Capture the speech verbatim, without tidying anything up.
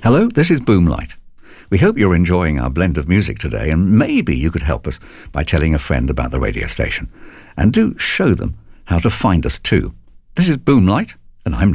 Hello, this is Boomlight. We hope you're enjoying our blend of music today, and maybe you could help us by telling a friend about the radio station. And do show them how to find us too. This is Boomlight, and I'm